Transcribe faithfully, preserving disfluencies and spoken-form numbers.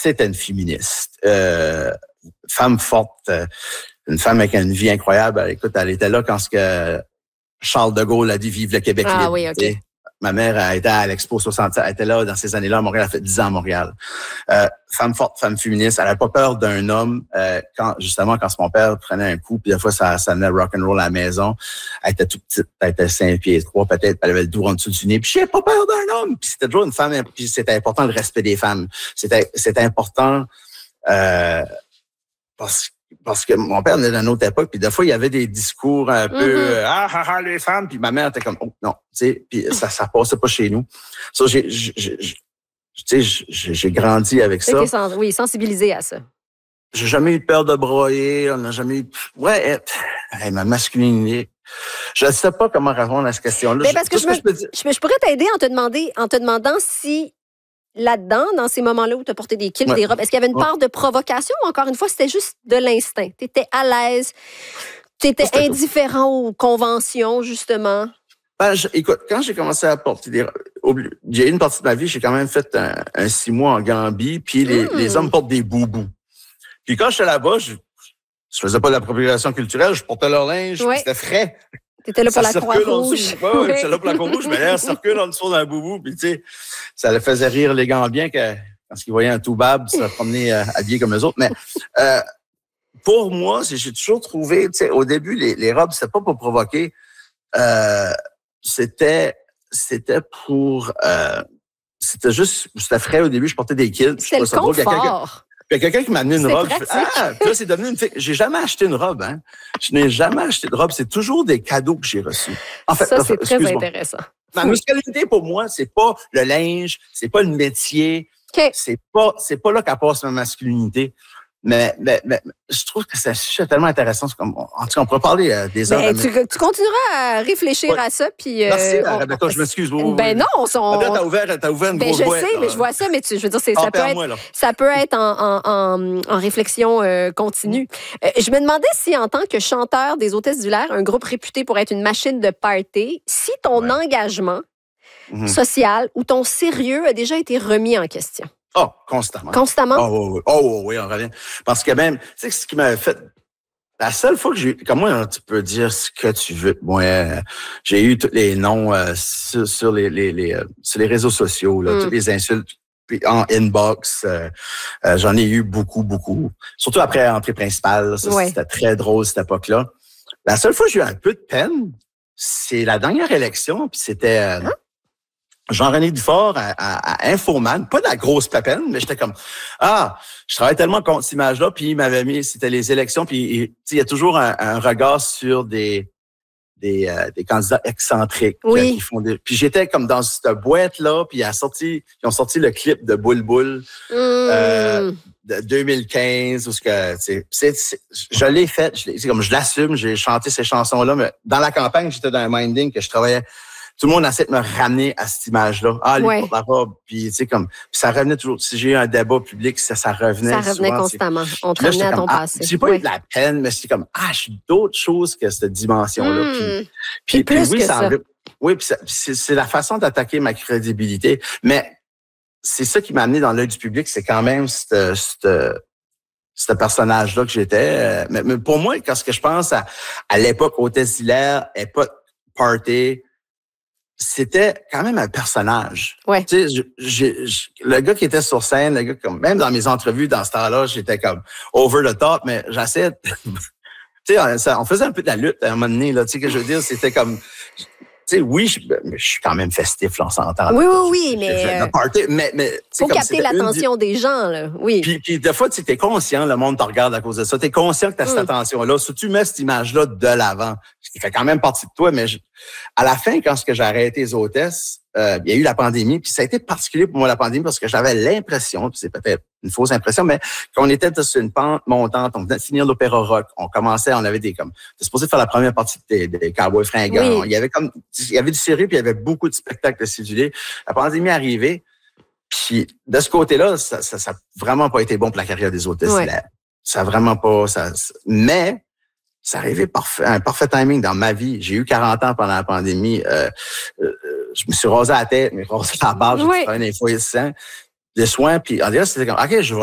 c'était une féministe. Euh, femme forte, euh, une femme avec une vie incroyable. Écoute, elle était là quand ce que Charles de Gaulle a dit « Vive le Québec libre ». Ah oui, OK. Ma mère a été à l'Expo soixante-sept, elle était là dans ces années-là à Montréal, elle a fait dix ans à Montréal. Euh, femme forte, femme féministe, elle n'avait pas peur d'un homme. Euh, quand justement, quand mon père prenait un coup, puis des fois, ça, ça venait rock'n'roll à la maison, elle était toute petite, elle était cinq pieds trois peut-être, elle avait le dos en dessous du nez, puis j'ai pas peur d'un homme. Puis c'était toujours une femme, puis c'était important le respect des femmes. C'était, c'était important euh, parce que Parce que mon père venait d'une autre époque, puis des fois, il y avait des discours un peu Mm-hmm. euh, ah, ah, ah, les femmes, puis ma mère était comme, oh, non, tu sais, puis ça, ça passait pas chez nous. Ça, j'ai, j'ai, j'ai, tu sais, j'ai, j'ai grandi avec ça. T'es sens- oui, sensibilisé à ça. J'ai jamais eu de peur de broyer, on n'a jamais eu... Ouais, hey, ma masculinité... Je ne sais pas comment répondre à cette question-là. Mais parce que, je, je, me, que je, peux dire... je, je pourrais t'aider en te, demander, en te demandant si... Là-dedans, dans ces moments-là où tu as porté des kilts, ouais. des robes, est-ce qu'il y avait une ouais. part de provocation ou encore une fois, c'était juste de l'instinct? Tu étais à l'aise, tu étais indifférent aux conventions, justement? Ben, je, écoute, quand j'ai commencé à porter des robes, j'ai eu une partie de ma vie, j'ai quand même fait un, un six mois en Gambie, puis les, mmh. les hommes portent des boubous. Puis quand j'étais là-bas, je, je faisais pas de l'appropriation culturelle, je portais leur linge, ouais. c'était frais. T'étais là pour ça la Croix-Rouge. Ouais, oui. J'étais là pour la Croix-Rouge, mais là, circule en dessous d'un boubou, puis tu sais, ça le faisait rire les Gambiens que, quand ils voyaient un toubab se promener euh, habillé comme les autres. Mais euh, pour moi, j'ai toujours trouvé, tu sais, au début, les, les robes, c'était pas pour provoquer, euh, c'était, c'était pour, euh, c'était juste, c'était frais au début, je portais des kilts. C'était le confort. Il y a quelqu'un qui m'a amené une robe. Je fais, ah, puis là, c'est devenu une fille. J'ai jamais acheté une robe, hein. Je n'ai jamais acheté de robe. C'est toujours des cadeaux que j'ai reçus. En fait, ça, c'est très intéressant. Ma masculinité, pour moi, c'est pas le linge, c'est pas le métier. Okay. C'est pas, c'est pas là qu'à passe ma masculinité. Mais, mais, mais je trouve que c'est un sujet tellement intéressant. C'est comme, en tout cas, on pourrait parler euh, des heures. Tu, tu continueras à réfléchir ouais. à ça. Puis, euh, Merci, on, Rebecca, je m'excuse. Oh, ben non, on s'en... Là, t'as ouvert, t'as ouvert une ben grosse je boîte. sais, là. mais je vois ça, mais tu, je veux dire, c'est, ça, peut être, moi, ça peut être en, en, en, en réflexion euh, continue. Euh, je me demandais si, en tant que chanteur des Hôtesses d'Hilaire, un groupe réputé pour être une machine de party, si ton ouais. engagement mm-hmm. social ou ton sérieux a déjà été remis en question. Oh, constamment. Constamment? Oh, oui, oh, oh, oui, on revient. Parce que même, tu sais, ce qui m'avait fait... La seule fois que j'ai eu... Comme moi, tu peux dire ce que tu veux. Moi, euh, j'ai eu tous les noms euh, sur, sur, les, les, les, euh, sur les réseaux sociaux, là, mm. toutes les insultes. Puis en inbox, euh, euh, j'en ai eu beaucoup, beaucoup. Surtout après l'entrée principale. Ça, ouais. C'était très drôle, cette époque-là. La seule fois que j'ai eu un peu de peine, c'est la dernière élection, puis c'était... Euh, hein? Jean-René Dufort à, à, à Infoman, pas de la grosse papenne, mais j'étais comme, ah, je travaille tellement contre cette image-là, puis il m'avait mis, c'était les élections, puis il y a toujours un, un regard sur des des, euh, des candidats excentriques. Oui. Qui font des, puis j'étais comme dans cette boîte-là, puis ils ont sorti, ils ont sorti le clip de Boule Boule mm. euh, de deux mille quinze, où ce que, c'est, c'est, c'est, je l'ai fait, je l'ai, c'est comme je l'assume, j'ai chanté ces chansons-là, mais dans la campagne, j'étais dans un minding que je travaillais. Tout le monde essaie de me ramener à cette image-là. Ah, lui, ouais. pour la robe. Puis, tu sais, comme, puis ça revenait toujours. Si j'ai eu un débat public, ça, ça revenait. Ça revenait souvent, constamment. C'est... On te ramenait à ton ah, passé. J'ai pas ouais. eu de la peine, mais c'est comme, ah, je suis d'autres choses que cette dimension-là. Mmh. Puis, puis, puis, plus oui, que ça, ça. Oui, puis ça, c'est, c'est la façon d'attaquer ma crédibilité. Mais c'est ça qui m'a amené dans l'œil du public, c'est quand même cette, cette, ce personnage-là que j'étais. Mais, mais pour moi, quand ce que je pense à, à l'époque Hôtesses d'Hilaire, époque party, c'était quand même un personnage. Ouais. Tu sais, j'ai, j'ai, le gars qui était sur scène, le gars comme, même dans mes entrevues dans ce temps-là, j'étais comme over the top, mais j'essayais. Tu sais, on faisait un peu de la lutte à un moment donné, là. Tu sais, que je veux dire, c'était comme. Tu sais, oui, je, mais je suis quand même festif, là, on s'entend. Oui, oui, oui, mais. Le party, mais, mais faut capter l'attention des gens, là. Oui. Puis, puis des fois, tu es conscient, le monde te regarde à cause de ça. Tu es conscient que tu as cette mm. attention-là. Si tu mets cette image-là de l'avant, ce qui fait quand même partie de toi, mais je, à la fin, quand j'ai arrêté les hôtesses, euh, il y a eu la pandémie, puis ça a été particulier pour moi, la pandémie, parce que j'avais l'impression, puis c'est peut-être une fausse impression, mais qu'on était sur une pente montante, on venait de finir l'opéra rock, on commençait, on avait des comme, c'était supposé faire la première partie des, des Cowboys fringants, oui. il y avait comme, il y avait du sérieux, puis il y avait beaucoup de spectacles de cédulés. La pandémie est arrivée, puis de ce côté-là, ça, ça, ça a vraiment pas été bon pour la carrière des hôtesses. Ouais. Ça a vraiment pas, ça, mais ça arrivait parfait, un parfait timing dans ma vie. J'ai eu quarante ans pendant la pandémie. Euh, euh, je me suis rasé la tête, je me suis rasé la barbe, j'ai oui. travaillé dans les foyers de sang, des soins, puis en disant, c'était comme, OK, je vais